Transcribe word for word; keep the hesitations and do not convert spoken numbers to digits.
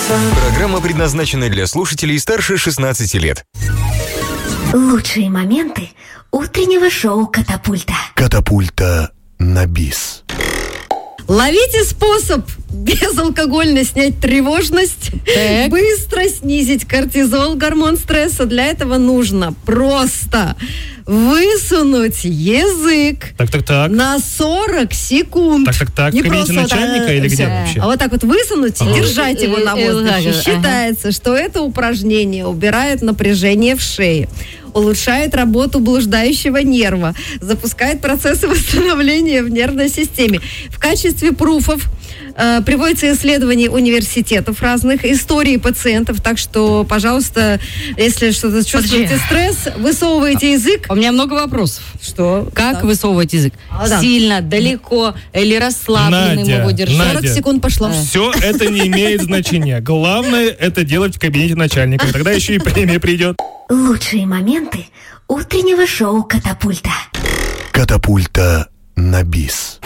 Программа предназначена для слушателей старше шестнадцати лет. Лучшие моменты утреннего шоу «Катапульта». Катапульта на бис. Ловите способ безалкогольно снять тревожность, так. быстро снизить кортизол, гормон стресса. Для этого нужно просто высунуть язык Так, так, так. на сорок секунд. Так, так, так. Не В кабинете просто начальника так, или где всё. вообще? А вот так вот высунуть и держать его на Э, э, воздухе. ага. Считается, что это упражнение убирает напряжение в шее, улучшает работу блуждающего нерва, запускает процессы восстановления в нервной системе. В качестве пруфов э, приводятся исследования университетов разных, истории пациентов, так что, пожалуйста, если что-то чувствуете стресс, высовывайте язык. У меня много вопросов. Что? Как Так. высовывать язык? А, да. Сильно, далеко или расслабленным Надя, его держать? Надя. сорок секунд пошло. Все это не имеет значения. Главное это делать в кабинете начальника. Тогда еще и премия придет. Лучшие моменты утреннего шоу «Катапульта». Катапульта на бис.